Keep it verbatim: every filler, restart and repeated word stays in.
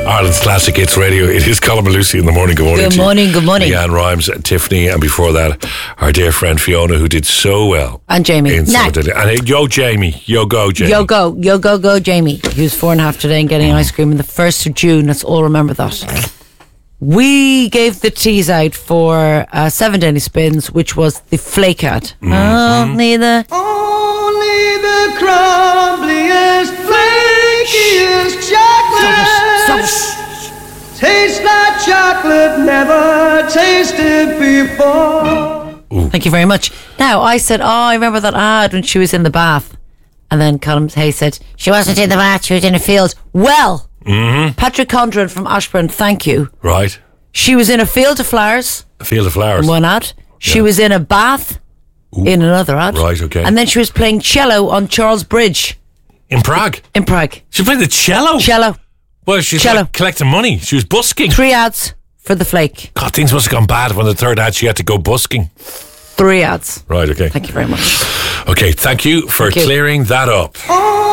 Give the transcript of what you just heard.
Ireland's Classic Hits Radio. It is Colin and Lucy in the morning. Good morning. Good to morning, you. good morning. Leanne Rhymes and Tiffany, and before that, our dear friend Fiona, who did so well. And Jamie. In Nah. and hey, yo, Jamie. Yo, go, Jamie. Yo go, yo go, go, Jamie. He was four and a half today and getting ice cream on the first of June. Let's all remember that. We gave the tease out for uh, Seven Daily Spins, which was the flake ad. Mm-hmm. Only the Only the crumbliest, flakiest chocolate. Stop it. Tastes like chocolate never tasted before. Thank you very much. Now, I said, oh, I remember that ad when she was in the bath. And then Colin Hayes said, she wasn't in the bath, she was in a field. Well, mm-hmm. Patrick Condren from Ashburn, thank you. Right. She was in a field of flowers. A field of flowers. One ad. She Yeah. was in a bath. Ooh. In another ad. Right, okay. And then she was playing cello on Charles Bridge. In Prague. In Prague. She played the cello. Cello. Well, she's Cello. like collecting money. She was busking. Three ads for the flake. God, things must have gone bad when the third ad she had to go busking. Three ads. Right, okay. Thank you very much. Okay, thank you for Thank you. clearing that up.